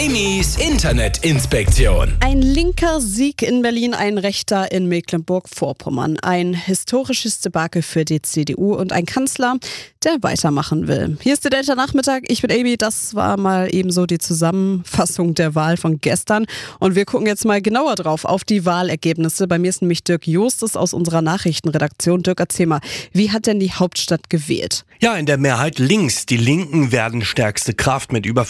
Amy's Internetinspektion. Ein linker Sieg in Berlin, ein rechter in Mecklenburg-Vorpommern. Ein historisches Debakel für die CDU und ein Kanzler, der weitermachen will. Hier ist der Delta Nachmittag. Ich bin Amy. Das war mal ebenso die Zusammenfassung der Wahl von gestern. Und wir gucken jetzt mal genauer drauf auf die Wahlergebnisse. Bei mir ist nämlich Dirk Justus aus unserer Nachrichtenredaktion. Dirk, erzähl mal, wie hat denn die Hauptstadt gewählt? Ja, in der Mehrheit links. Die Linken werden stärkste Kraft mit über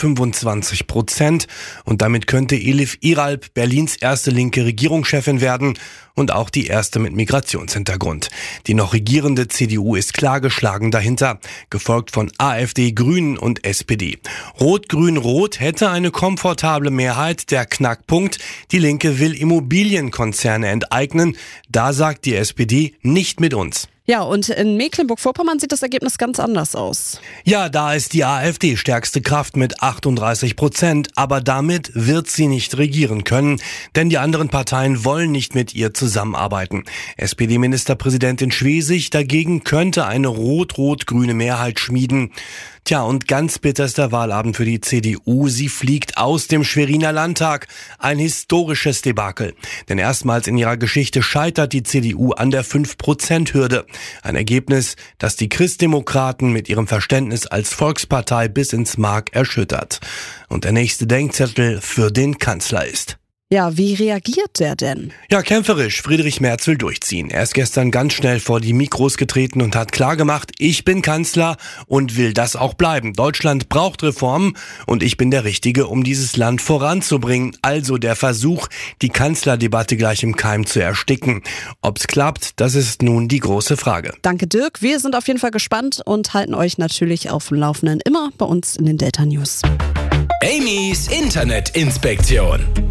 25%. Und damit könnte Elif Iralp Berlins erste linke Regierungschefin werden und auch die erste mit Migrationshintergrund. Die noch regierende CDU ist klar geschlagen dahinter, gefolgt von AfD, Grünen und SPD. Rot-Grün-Rot hätte eine komfortable Mehrheit. Der Knackpunkt: die Linke will Immobilienkonzerne enteignen. Da sagt die SPD: nicht mit uns. Ja, und in Mecklenburg-Vorpommern sieht das Ergebnis ganz anders aus. Ja, da ist die AfD stärkste Kraft mit 38%, aber damit wird sie nicht regieren können, denn die anderen Parteien wollen nicht mit ihr zusammenarbeiten. SPD-Ministerpräsidentin Schwesig dagegen könnte eine rot-rot-grüne Mehrheit schmieden. Tja, und ganz bitter ist der Wahlabend für die CDU. Sie fliegt aus dem Schweriner Landtag. Ein historisches Debakel. Denn erstmals in ihrer Geschichte scheitert die CDU an der 5%-Hürde. Ein Ergebnis, das die Christdemokraten mit ihrem Verständnis als Volkspartei bis ins Mark erschüttert. Und der nächste Denkzettel für den Kanzler ist: Ja, wie reagiert der denn? Ja, kämpferisch. Friedrich Merz will durchziehen. Er ist gestern ganz schnell vor die Mikros getreten und hat klargemacht: ich bin Kanzler und will das auch bleiben. Deutschland braucht Reformen und ich bin der Richtige, um dieses Land voranzubringen. Also der Versuch, die Kanzlerdebatte gleich im Keim zu ersticken. Ob's klappt, das ist nun die große Frage. Danke, Dirk. Wir sind auf jeden Fall gespannt und halten euch natürlich auf dem Laufenden, immer bei uns in den Delta News. Amy's Internetinspektion.